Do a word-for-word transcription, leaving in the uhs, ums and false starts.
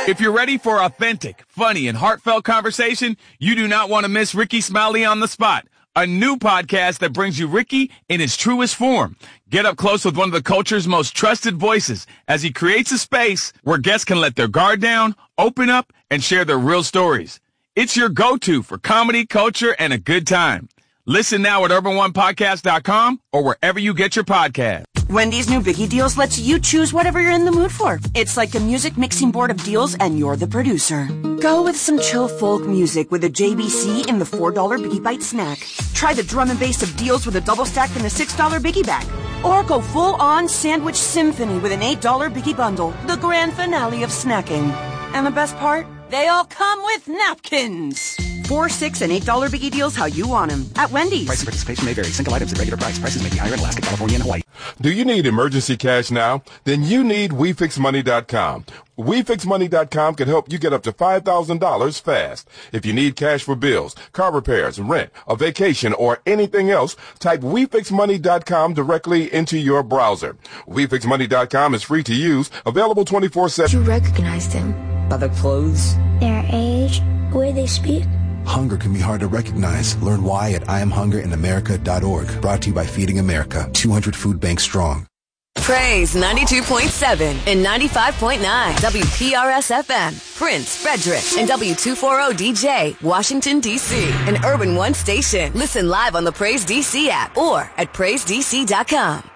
If you're ready for authentic, funny, and heartfelt conversation, you do not want to miss Ricky Smiley on the Spot, a new podcast that brings you Ricky in his truest form. Get up close with one of the culture's most trusted voices as he creates a space where guests can let their guard down, open up, and share their real stories. It's your go-to for comedy, culture, and a good time. Listen now at urban one podcast dot com or wherever you get your podcast. Wendy's new Biggie Deals lets you choose whatever you're in the mood for. It's like a music mixing board of deals, and you're the producer. Go with some chill folk music with a J B C in the four dollar Biggie Bite snack. Try the drum and bass of deals with a double stack in the six dollar Biggie Bag. Or go full-on sandwich symphony with an eight dollar Biggie Bundle, the grand finale of snacking. And the best part? They all come with napkins. Four, six, and eight dollar Biggie Deals how you want them at Wendy's. Price and participation may vary. Single items at regular price. Prices may be higher in Alaska, California, and Hawaii. Do you need emergency cash now? Then you need We Fix Money dot com. We Fix Money dot com can help you get up to five thousand dollars fast. If you need cash for bills, car repairs, rent, a vacation, or anything else, type We Fix Money dot com directly into your browser. We Fix Money dot com is free to use, available twenty-four seven. You recognized him by their clothes, their age, the way they speak. Hunger can be hard to recognize. Learn why at I am hunger in america dot org. Brought to you by Feeding America, two hundred food banks strong. Praise ninety-two point seven and ninety-five point nine W P R S F M, Prince, Frederick, and W two forty D J, Washington, D C, an Urban One station. Listen live on the Praise D C app or at praise d c dot com.